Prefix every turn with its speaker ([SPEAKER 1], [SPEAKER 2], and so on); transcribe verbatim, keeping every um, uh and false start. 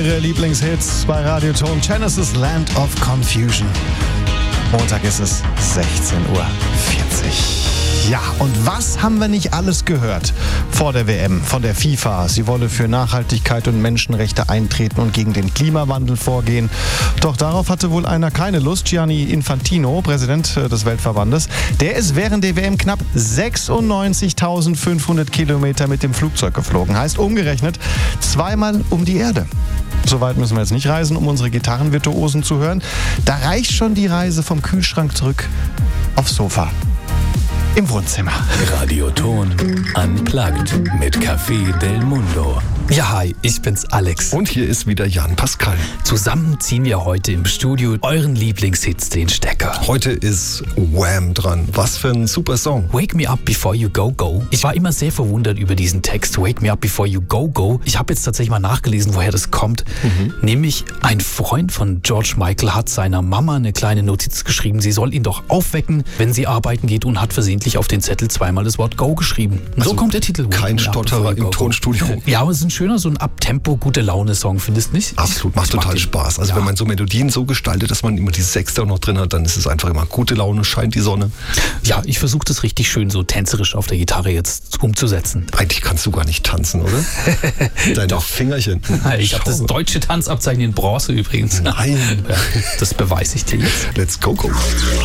[SPEAKER 1] eure Lieblingshits bei Radioton. Genesis Land of Confusion. Montag ist es sechzehn Uhr vierzig. Ja, und was haben wir nicht alles gehört vor der W M von der FIFA? Sie wolle für Nachhaltigkeit und Menschenrechte eintreten und gegen den Klimawandel vorgehen. Doch darauf hatte wohl einer keine Lust. Gianni Infantino, Präsident des Weltverbandes, der ist während der W M knapp sechsundneunzigtausendfünfhundert Kilometer mit dem Flugzeug geflogen. Heißt umgerechnet zweimal um die Erde. So weit müssen wir jetzt nicht reisen, um unsere Gitarrenvirtuosen zu hören. Da reicht schon die Reise vom Kühlschrank zurück aufs Sofa. Im Wohnzimmer.
[SPEAKER 2] Radioton Unplugged mit Café Del Mundo.
[SPEAKER 3] Ja, hi, ich bin's Alex.
[SPEAKER 4] Und hier ist wieder Jan Pascal.
[SPEAKER 3] Zusammen ziehen wir heute im Studio euren Lieblingshits den Stecker.
[SPEAKER 4] Heute ist Wham dran. Was für ein super Song.
[SPEAKER 3] Wake Me Up Before You Go Go. Ich war immer sehr verwundert über diesen Text. Wake Me Up Before You Go Go. Ich habe jetzt tatsächlich mal nachgelesen, woher das kommt. Mhm. Nämlich ein Freund von George Michael hat seiner Mama eine kleine Notiz geschrieben. Sie soll ihn doch aufwecken, wenn sie arbeiten geht, und hat versehentlich auf den Zettel zweimal das Wort Go geschrieben. Also so kommt der Titel.
[SPEAKER 4] Kein Stotterer im Tonstudio.
[SPEAKER 3] Ja, aber es ist ein schöner, so ein Abtempo, gute Laune-Song, findest du nicht?
[SPEAKER 4] Absolut, macht total Spaß. Also ja. Wenn man so Melodien so gestaltet, dass man immer die Sechste auch noch drin hat, dann ist es einfach immer gute Laune, scheint die Sonne.
[SPEAKER 3] Ja, ich versuche das richtig schön so tänzerisch auf der Gitarre jetzt umzusetzen.
[SPEAKER 4] Eigentlich kannst du gar nicht tanzen, oder? Deine
[SPEAKER 3] Doch.
[SPEAKER 4] Fingerchen.
[SPEAKER 3] Ich habe das deutsche Tanzabzeichen in Bronze übrigens.
[SPEAKER 4] Nein.
[SPEAKER 3] Das beweise ich dir jetzt.
[SPEAKER 4] Let's go, go.